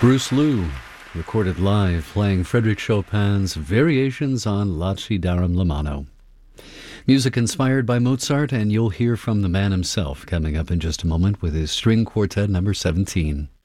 Bruce Lou, recorded live playing Frédéric Chopin's Variations on Lacidarum Lamano. Music inspired by Mozart, and you'll hear from the man himself coming up in just a moment with his String Quartet number 17.